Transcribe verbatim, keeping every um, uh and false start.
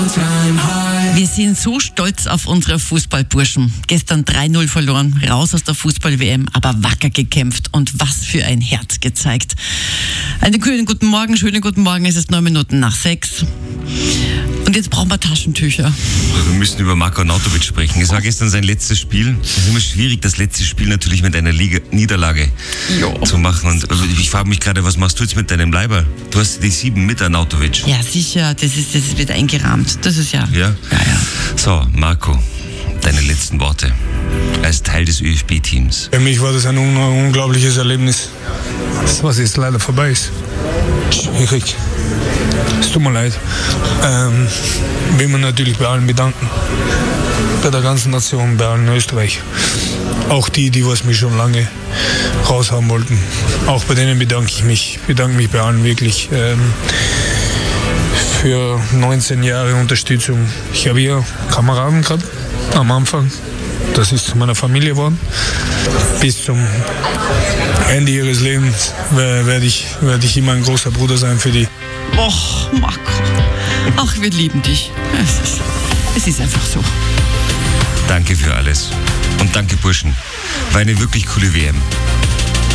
Wir sind so stolz auf unsere Fußballburschen. Gestern drei null verloren, raus aus der Fußball-W M, aber wacker gekämpft und was für ein Herz gezeigt. Einen schönen guten Morgen, schönen guten Morgen, es ist neun Minuten nach sechs. Und jetzt brauchen wir Taschentücher. Wir müssen über Marko Arnautovic sprechen. Es war gestern sein letztes Spiel. Es ist immer schwierig, das letzte Spiel natürlich mit einer Liga- Niederlage jo. zu machen. Und ich frage mich gerade, was machst du jetzt mit deinem Leiber? Du hast die sieben mit Arnautovic. Ja, sicher. Das ist, das wird eingerahmt. Das ist ja... Ja? Ja, ja. So, Marco, deine letzten Worte als Teil des Ö F B-Teams. Für mich war das ein un- unglaubliches Erlebnis, was jetzt leider vorbei ist. Schwierig. Es tut mir leid. Ähm, will man natürlich bei allen bedanken. Bei der ganzen Nation, bei allen in Österreich. Auch die, die was mich schon lange raushaben wollten. Auch bei denen bedanke ich mich. Ich bedanke mich bei allen wirklich ähm, für neunzehn Jahre Unterstützung. Ich habe hier Kameraden gehabt am Anfang. Das ist zu meiner Familie geworden. Bis zum Ende ihres Lebens werde ich, werde ich immer ein großer Bruder sein für die. Och, Marco. Ach, wir lieben dich. Es ist, es ist einfach so. Danke für alles. Und danke, Burschen. War eine wirklich coole W M.